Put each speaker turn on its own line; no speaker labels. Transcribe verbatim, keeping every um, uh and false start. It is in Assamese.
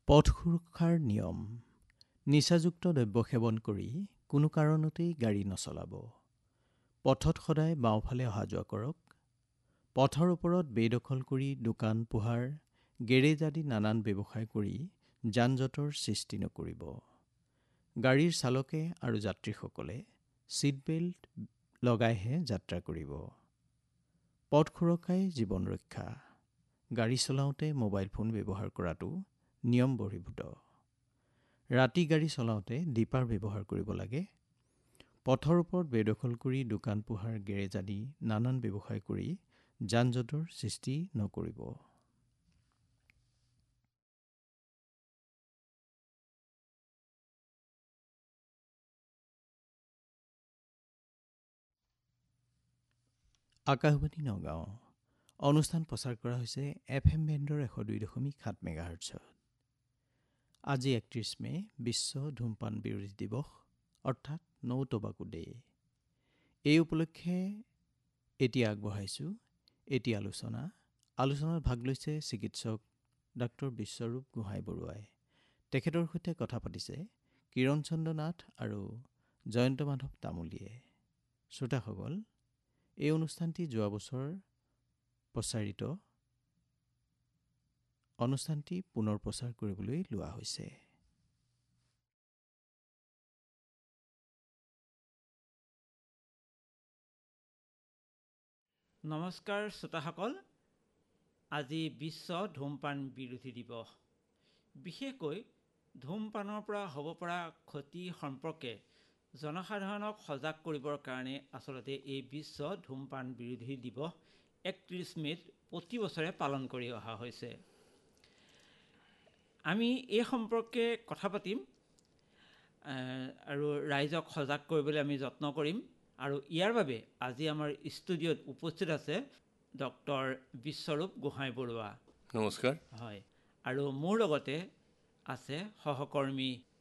পথ সুৰক্ষাৰ নিয়ম। নিচাযুক্ত দ্ৰব্য সেৱন কৰি কোনো কাৰণতেই গাড়ী নচলাব। পথত সদায় বাওঁফালে অহা যোৱা কৰক। পথৰ ওপৰত বেদখল কৰি দোকান পোহাৰ, গেৰেজ আদি নানান ব্যৱসায় কৰি যান-জঁটৰ সৃষ্টি নকৰিব। গাড়ীৰ চালকে আৰু যাত্ৰীসকলে ছিট বেল্ট লগাইহে যাত্ৰা কৰিব। পথ সুৰক্ষাই জীৱন ৰক্ষা। গাড়ী চলাওঁতে মোবাইল ফোন ব্যৱহাৰ কৰাটো নিয়ম বহিৰ্ভূত। ৰাতি গাড়ী চলাওঁতে ডিপাৰ ব্যৱহাৰ কৰিব লাগে। পথৰ ওপৰত বেদখল কৰি দোকান পোহাৰ, গেৰেজ আদি নানান ব্যৱসায় কৰি যান-জঁটৰ সৃষ্টি নকৰিব। আকাশবাণী নগাঁও। অনুষ্ঠান প্ৰচাৰ কৰা হৈছে এফ এম বেণ্ডৰ এশ দুই দশমিক সাত মেগাহাৰ্টছত। আজি একত্ৰিছ মে' বিশ্ব ধূমপান বিৰোধী দিৱস অৰ্থাৎ ন' টবাকো ডে'। এই উপলক্ষে এতিয়া আগবঢ়াইছোঁ এটি আলোচনা। আলোচনাত ভাগ লৈছে চিকিৎসক ডাক্তৰ বিশ্বৰূপ গোহাঁই বৰুৱাই। তেখেতৰ সৈতে কথা পাতিছে কিৰণ চন্দ্ৰ নাথ আৰু জয়ন্ত মাধৱ তামুলীয়ে। শ্ৰোতাসকল, এই অনুষ্ঠানটি যোৱা বছৰ প্ৰচাৰিত অনুষ্ঠানটি পুনৰ প্ৰচাৰ কৰিবলৈ লোৱা হৈছে।
নমস্কাৰ শ্ৰোতাসকল, আজি বিশ্ব ধূমপান বিৰোধী দিৱস। বিশেষকৈ ধূমপানৰ পৰা হ'ব পৰা ক্ষতি সম্পৰ্কে জনসাধাৰণক সজাগ কৰিবৰ কাৰণে আচলতে এই বিশ্ব ধূমপান বিৰোধী দিৱস একত্ৰিছ মে'ত প্ৰতি বছৰে পালন কৰি অহা হৈছে। আমি এই সম্পৰ্কে কথা পাতিম আৰু ৰাইজক সজাগ কৰিবলৈ আমি যত্ন কৰিম। আৰু ইয়াৰ বাবে আজি আমাৰ ষ্টুডিঅ'ত উপস্থিত আছে ডক্টৰ বিশ্বৰূপ গোহাঁই বৰুৱা।
নমস্কাৰ।
হয়, আৰু মোৰ লগতে আছে সহকৰ্মী